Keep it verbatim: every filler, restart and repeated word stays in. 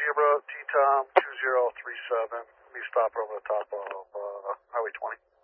Zebra, T-Tom, two zero three seven. Let me stop over the top of uh, Highway twenty.